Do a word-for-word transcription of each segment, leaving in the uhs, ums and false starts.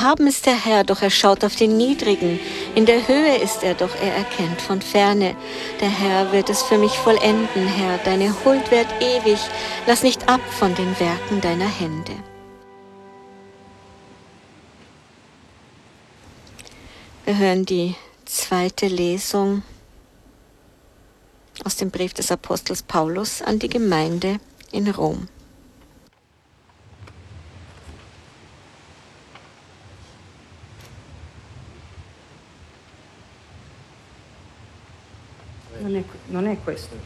Erhaben ist der Herr, doch er schaut auf den Niedrigen. In der Höhe ist er, doch er erkennt von ferne. Der Herr wird es für mich vollenden, Herr, deine Huld währt ewig. Lass nicht ab von den Werken deiner Hände. Wir hören die zweite Lesung aus dem Brief des Apostels Paulus an die Gemeinde in Rom. Non è, non è questo.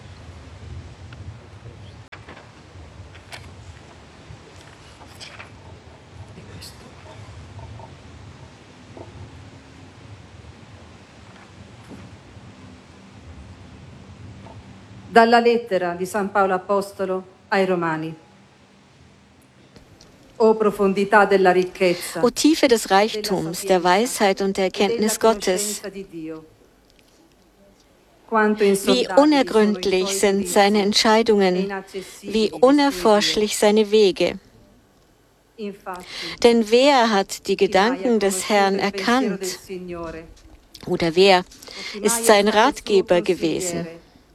È questo. Dalla lettera di San Paolo Apostolo ai Romani. O profondità della ricchezza, O Tiefe des Reichtums, der Weisheit und der Erkenntnis Gottes, wie unergründlich sind seine Entscheidungen, wie unerforschlich seine Wege. Denn wer hat die Gedanken des Herrn erkannt? Oder wer ist sein Ratgeber gewesen?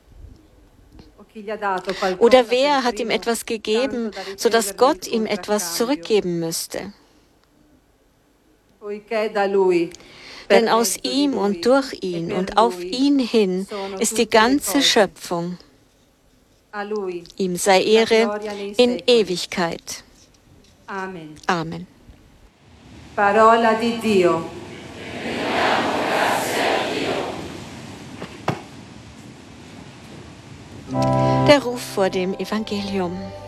Oder wer hat ihm etwas gegeben, sodass Gott ihm etwas zurückgeben müsste? Denn aus ihm und durch ihn und auf ihn hin ist die ganze Schöpfung. Ihm sei Ehre in Ewigkeit. Amen. Parola di Dio. Der Ruf vor dem Evangelium.